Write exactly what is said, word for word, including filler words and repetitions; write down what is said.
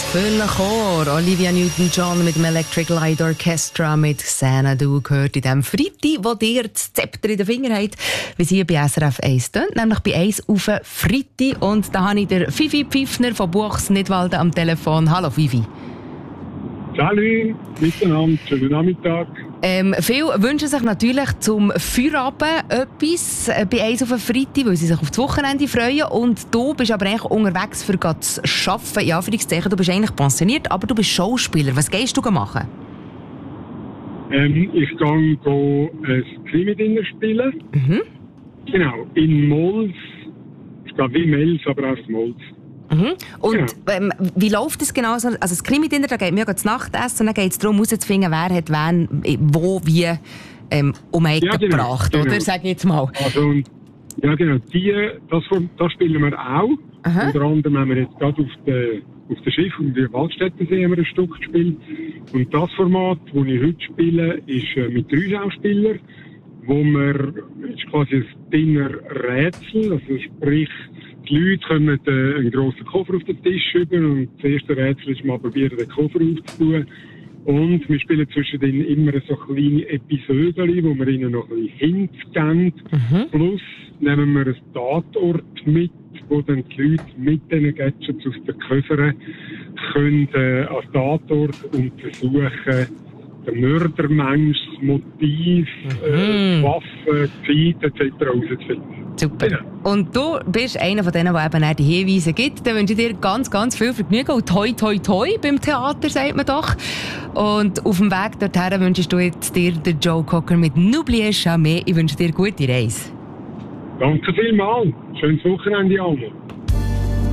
Vollen Chor. Olivia Newton-John mit dem Electric Light Orchestra mit «Xanadu» gehört in diesem Freitag, wo dir das Zepter in den Finger hat, wie sie bei S R F eins tönt, nämlich bei eins auf Freitag. Und da habe ich den Vivi Pfiffner von Buchs Nidwalden am Telefon. Hallo Vivi. Salut, miteinander, schönen Nachmittag. Ähm, viele wünschen sich natürlich zum Feierabend etwas äh, bei eins auf Freitag, weil sie sich auf das Wochenende freuen. Und du bist aber eigentlich unterwegs für zu arbeiten. In Anführungszeichen, du bist eigentlich pensioniert, aber du bist Schauspieler. Was gehst du machen? Ähm, ich gehe ein Krimi-Dinner spielen. Mhm. Genau, in Mols. Ich gehe wie Mels, aber aus Mols. Mhm. Und ja. ähm, wie läuft das genau? Also das Krimi-Dinner, da geht mir ja zu Nachtessen und dann geht es darum, herauszufinden, wer hat wen, wo, wie ähm, um Ecke ja, genau, gebracht, genau. oder? Sag ich jetzt mal. Also, ja genau, die, das, das spielen wir auch. Aha. Unter anderem haben wir jetzt gerade auf dem auf der Schiff und der Waldstättensee haben wir ein Stück gespielt. Und das Format, das ich heute spiele, ist äh, mit drei Schauspielern, wo wir, ist quasi ein Dinner-Rätsel, also sprich, die Leute kommen äh, einen grossen Koffer auf den Tisch über und das erste Rätsel ist mal probieren, den Koffer aufzutun. Und wir spielen zwischendrin immer so kleine Episoden, wo wir ihnen noch ein bisschen Hints geben. Mhm. Plus nehmen wir einen Tatort mit, wo dann die Leute mit diesen Gadgets aus den Koffern können äh, als Tatort untersuchen, den Mördermensch, das Motiv, mhm. äh, Waffen, Zeit et cetera herauszufinden. Super. Ja. Und du bist einer von denen, der eben auch die Hinweise gibt. Dann wünsche ich dir ganz, ganz viel Vergnügen und toi, toi, toi beim Theater, sagt man doch. Und auf dem Weg dorthin wünschst du jetzt dir den Joe Cocker mit «N'oubliez jamais». Ich wünsche dir gute Reise. Danke vielmals. Schönes Wochenende, alle.